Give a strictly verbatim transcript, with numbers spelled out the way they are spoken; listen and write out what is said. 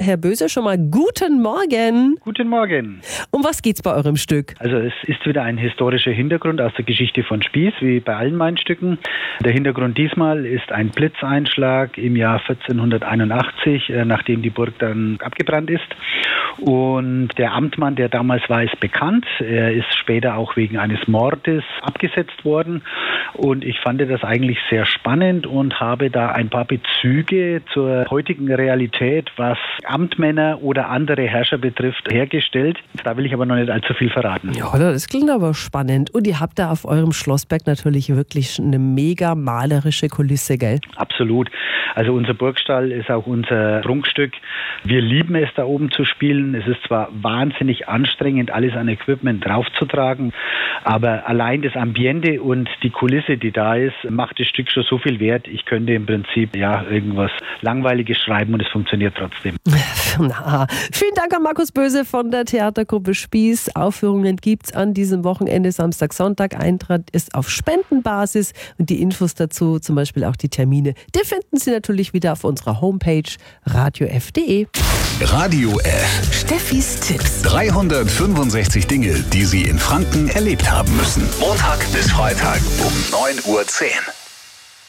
Herr Böse, schon mal guten Morgen. Guten Morgen. Um was geht's bei eurem Stück? Also es ist wieder ein historischer Hintergrund aus der Geschichte von Spies, wie bei allen meinen Stücken. Der Hintergrund diesmal ist ein Blitzeinschlag im Jahr vierzehnhunderteinundachtzig, nachdem die Burg dann abgebrannt ist. Und der Amtmann, der damals war, ist bekannt. Er ist später auch wegen eines Mordes abgesetzt worden. Und ich fand das eigentlich sehr spannend und habe da ein paar Bezüge zur heutigen Realität, was Amtmänner oder andere Herrscher betrifft, hergestellt. Da will ich aber noch nicht allzu viel verraten. Ja, das klingt aber spannend. Und ihr habt da auf eurem Schlossberg natürlich wirklich eine mega malerische Kulisse, gell? Absolut. Also unser Burgstall ist auch unser Prunkstück. Wir lieben es, da oben zu spielen. Es ist zwar wahnsinnig anstrengend, alles an Equipment draufzutragen, aber allein das Ambiente und die Kulisse, die da ist, macht das Stück schon so viel wert. Ich könnte im Prinzip ja irgendwas Langweiliges schreiben und es funktioniert trotzdem. Na, vielen Dank an Markus Böse von der Theatergruppe Spieß. Aufführungen gibt's an diesem Wochenende, Samstag, Sonntag. Eintritt ist auf Spendenbasis und die Infos dazu, zum Beispiel auch die Termine, die finden Sie natürlich wieder auf unserer Homepage radio f punkt de. Radio F. Steffis Tipps. dreihundertfünfundsechzig Dinge, die Sie in Franken erlebt haben müssen. Montag bis Freitag um neun Uhr zehn.